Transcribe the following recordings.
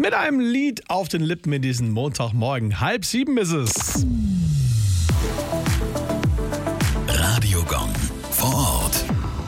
Mit einem Lied auf den Lippen in diesen Montagmorgen. 6:30 ist es. Radio Gong vor Ort.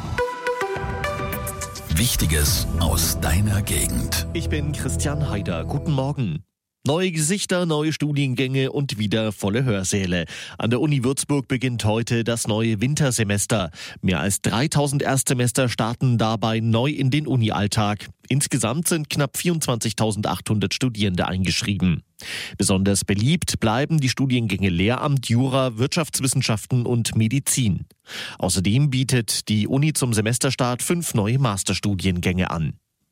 Wichtiges aus deiner Gegend. Ich bin Christian Haider. Guten Morgen. Neue Gesichter, neue Studiengänge und wieder volle Hörsäle. An der Uni Würzburg beginnt heute das neue Wintersemester. Mehr als 3000 Erstsemester starten dabei neu in den Uni-Alltag. Insgesamt sind knapp 24.800 Studierende eingeschrieben. Besonders beliebt bleiben die Studiengänge Lehramt, Jura, Wirtschaftswissenschaften und Medizin. Außerdem bietet die Uni zum Semesterstart 5 neue Masterstudiengänge an.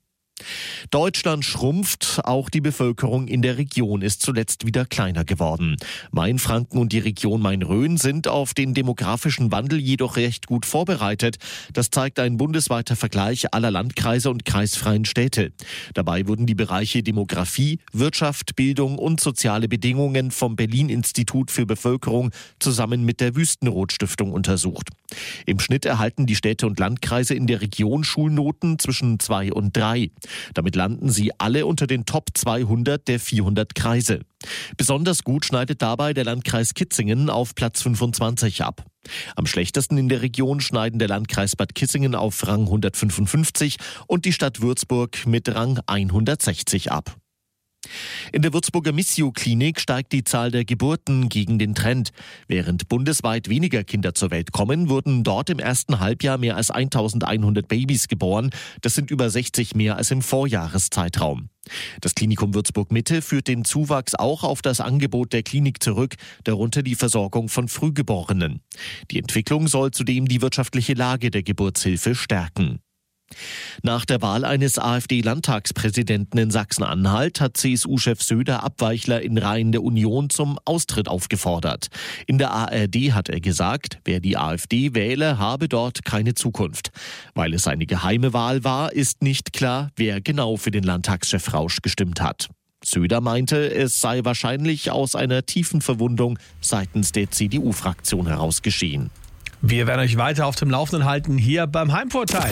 Deutschland schrumpft, auch die Bevölkerung in der Region ist zuletzt wieder kleiner geworden. Mainfranken und die Region Main-Rhön sind auf den demografischen Wandel jedoch recht gut vorbereitet. Das zeigt ein bundesweiter Vergleich aller Landkreise und kreisfreien Städte. Dabei wurden die Bereiche Demografie, Wirtschaft, Bildung und soziale Bedingungen vom Berlin-Institut für Bevölkerung zusammen mit der Wüstenrot-Stiftung untersucht. Im Schnitt erhalten die Städte und Landkreise in der Region Schulnoten zwischen 2 und 3. Damit landen sie alle unter den Top 200 der 400 Kreise. Besonders gut schneidet dabei der Landkreis Kitzingen auf Platz 25 ab. Am schlechtesten in der Region schneiden der Landkreis Bad Kissingen auf Rang 155 und die Stadt Würzburg mit Rang 160 ab. In der Würzburger Missio-Klinik steigt die Zahl der Geburten gegen den Trend. Während bundesweit weniger Kinder zur Welt kommen, wurden dort im ersten Halbjahr mehr als 1100 Babys geboren. Das sind über 60 mehr als im Vorjahreszeitraum. Das Klinikum Würzburg-Mitte führt den Zuwachs auch auf das Angebot der Klinik zurück, darunter die Versorgung von Frühgeborenen. Die Entwicklung soll zudem die wirtschaftliche Lage der Geburtshilfe stärken. Nach der Wahl eines AfD-Landtagspräsidenten in Sachsen-Anhalt hat CSU-Chef Söder Abweichler in Reihen der Union zum Austritt aufgefordert. In der ARD hat er gesagt, wer die AfD wähle, habe dort keine Zukunft. Weil es eine geheime Wahl war, ist nicht klar, wer genau für den Landtagschef Rausch gestimmt hat. Söder meinte, es sei wahrscheinlich aus einer tiefen Verwundung seitens der CDU-Fraktion heraus geschehen. Wir werden euch weiter auf dem Laufenden halten hier beim Heimvorteil.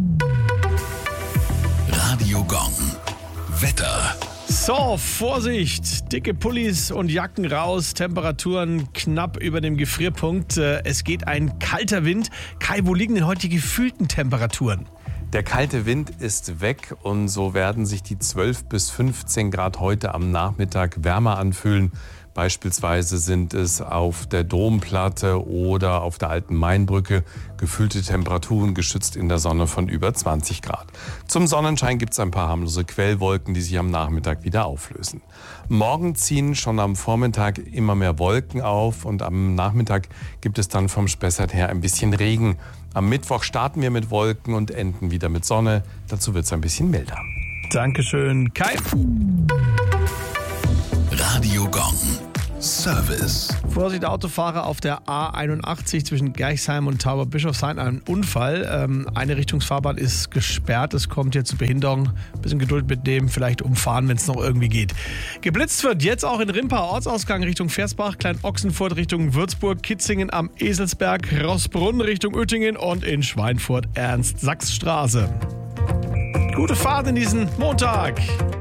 Radio Gong. Wetter. So, Vorsicht, dicke Pullis und Jacken raus, Temperaturen knapp über dem Gefrierpunkt. Es geht ein kalter Wind. Kai, wo liegen denn heute die gefühlten Temperaturen? Der kalte Wind ist weg und so werden sich die 12 bis 15 Grad heute am Nachmittag wärmer anfühlen. Beispielsweise sind es auf der Domplatte oder auf der Alten Mainbrücke gefühlte Temperaturen geschützt in der Sonne von über 20 Grad. Zum Sonnenschein gibt es ein paar harmlose Quellwolken, die sich am Nachmittag wieder auflösen. Morgen ziehen schon am Vormittag immer mehr Wolken auf und am Nachmittag gibt es dann vom Spessart her ein bisschen Regen. Am Mittwoch starten wir mit Wolken und enden wieder mit Sonne. Dazu wird es ein bisschen milder. Dankeschön, Kai. Radio Gong. Service. Vorsicht, Autofahrer auf der A81 zwischen Gerchsheim und Tauberbischofshain. Ein Unfall. Eine Richtungsfahrbahn ist gesperrt. Es kommt jetzt zu Behinderung. Ein bisschen Geduld mit dem, vielleicht umfahren, wenn es noch irgendwie geht. Geblitzt wird jetzt auch in Rimpa, Ortsausgang Richtung Versbach, Klein-Ochsenfurt Richtung Würzburg, Kitzingen am Eselsberg, Rossbrunn Richtung Uettingen und in Schweinfurt Ernst-Sachs-Straße. Gute Fahrt in diesen Montag.